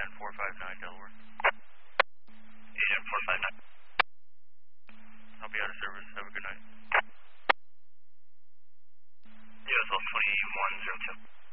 Agent 459 Delaware. Agent 459. I'll be out of service. Have a good night. USL 2102.